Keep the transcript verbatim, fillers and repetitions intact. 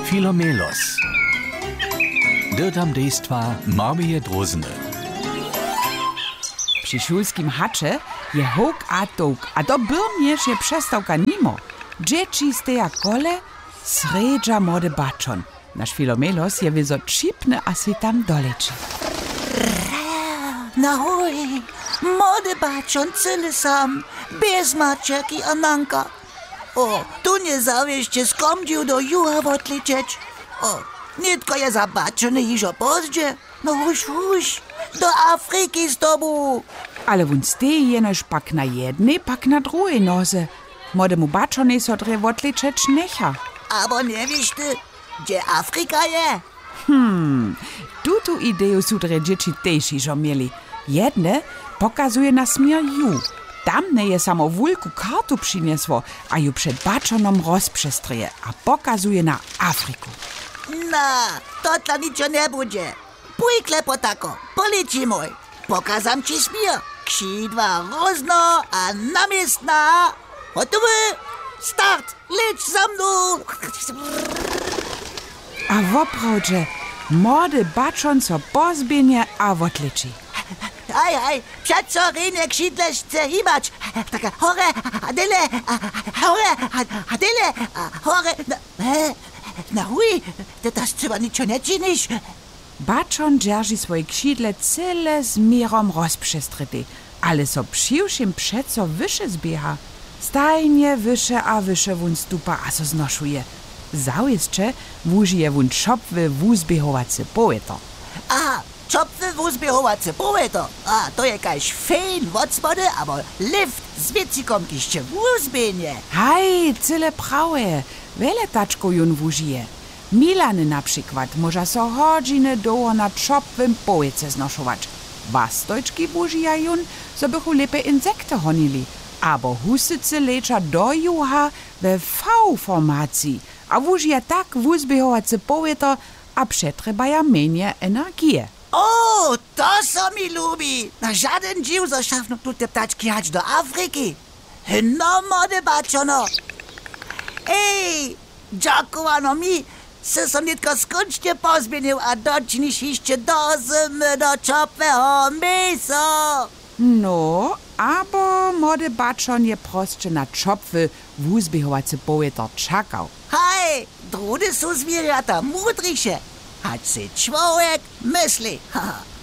Filomelos. Dyrtam dejstwa Marmije Drozny. Przy szulskim hacze je hołk a tołk, a to byrmierz je przestałka nimo. Dzieci steja kole, sredża młody baczon. Nasz Filomelos je wyzo čipne, a si tam doleczy. Nahoj, młody baczon cyle sam, bez maczeki a nanka. O, tu nie zawieście skomdził do juha odliczeć. O, nitko je zabaczony iż o pozdzie. No huś, huś, do Afryki z tobą. Ale wun steje jenož pak na jednej, pak na drugiej noze. Młodemu baczonej so dre odliczeć necha. Aber nie wiesz ty, gdzie Afryka je? Hmm, tutu ideju su dre dzieci też iżo mieli. Jedne pokazuje na smier ju. Tamne je samo wulku kartu przyniesło, a ju przed baczonom rozprzestreje, a pokazuje na Afryku. Na, to dla niczo nie będzie. Pój klepo tako, poleci mój. Pokazam ci smier. Krzydła rozno, a namiestna. Gotowy? Start, leć za mną. A woprawdźe, młody baczon so pozbienie a odliczy. Hej, hej, przed co rynek krzydle chce himać. Taka chore, adele, chore, adele, chore. Na chuj, to też trzeba niczo nie czynisz. Baczon dzierży swoje krzydle cyle z mirom rozprzestryty, ale so przyłszym przeco wysze zbieha. Stajnie wysze a wysze wun stupa a so znoszuje. Załjeszcze wużyje wun czopwy wuzbiehowacy poeto. Aha, czopwy wuzbiehowacy poeto. A, to jakaś fejn wodspody, aber lift z wiecikom kiście wuzbienie. Haj, cyle prawe, wiele taczko jun wużyje. Milany na przykład może so godziny doło na czopwym poece znoszować. Wastojczki wużyja jun, so bychu lepe insekty honili. Abo husycy lecza do juha we V-formacji, a wużyja tak wuzbiehowacy poeto, a przetrebaja menie energię. O, to so mi lubi. Na żaden dziw zaszafną tu te ptaczki hać do Afryki. No, młody baczono. Ej, dziakowano mi, se som nitko skończnie pozmienił, a docznisz iście do zimy, do czopwego miso. No, abo młody baczon je prostsze na czopwy wuzbiehowacy poeto czakał. Hej, drudy są zwierzęta, mądrzejsze. Hać se człowiek myśli. Haha.